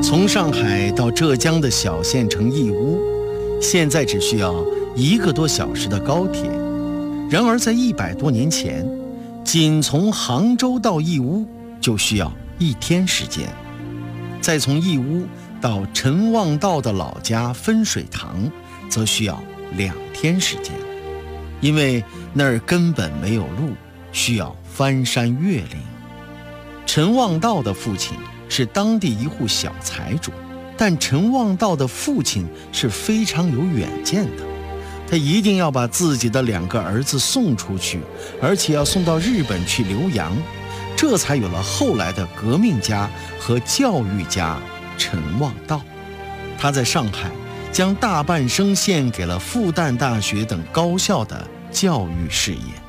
从上海到浙江的小县城义乌，现在只需要1个多小时的高铁。然而在100多年前，仅从杭州到义乌就需要1天时间，再从义乌到陈望道的老家分水塘，则需要2天时间。因为那儿根本没有路，需要翻山越岭。陈望道的父亲是当地一户小财主，但陈望道的父亲是非常有远见的，他一定要把自己的2个儿子送出去，而且要送到日本去留洋，这才有了后来的革命家和教育家陈望道。他在上海将大半生献给了复旦大学等高校的教育事业。